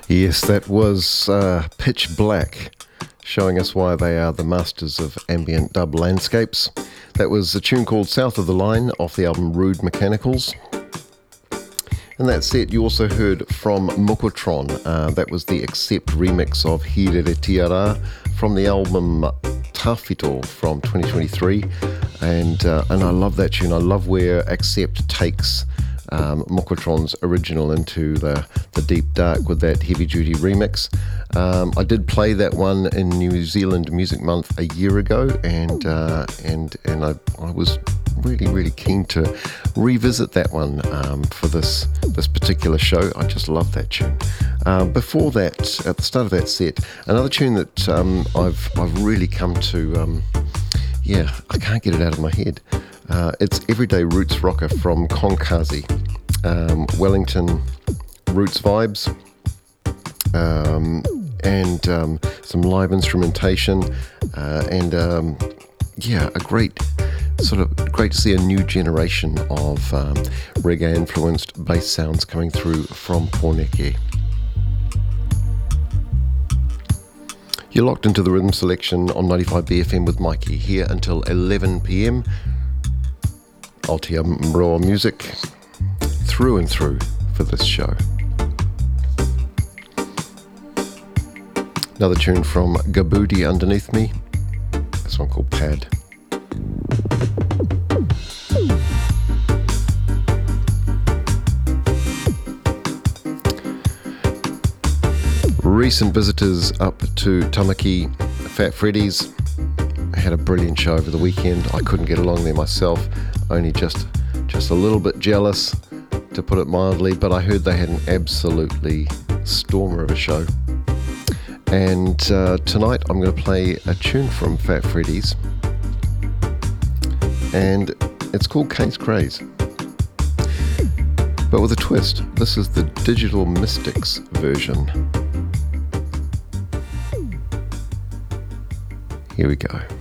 Yes, that was Pitch Black, showing us why they are the masters of ambient dub landscapes. That was a tune called South of the Line off the album Rude Mechanicals. In that set, you also heard from Mokotron. That was the Accept remix of Hirere Tiara from the album Tawhito from 2023. And I love that tune. I love where Accept takes Mokotron's original into the deep dark with that heavy duty remix. I did play that one in New Zealand Music Month a year ago, and I was really keen to revisit that one for this particular show. I just love that tune. Before that, at the start of that set, another tune that I've really come to I can't get it out of my head. It's Everyday Roots Rocker from Konkazi. Wellington roots vibes, and some live instrumentation, and great to see a new generation of reggae influenced bass sounds coming through from Porneke. You're locked into the rhythm selection on 95BFM with Mikey here until 11 p.m. Aotearoa music through and through for this show. Another tune from Gaboodi underneath me. This one called Pad. Recent visitors up to Tamaki, Fat Freddy's. I had a brilliant show over the weekend. I couldn't get along there myself, only just a little bit jealous, to put it mildly, but I heard they had an absolutely stormer of a show. And tonight I'm going to play a tune from Fat Freddy's, and it's called Case Craze, but with a twist. This is the Digital Mystics version. Here we go.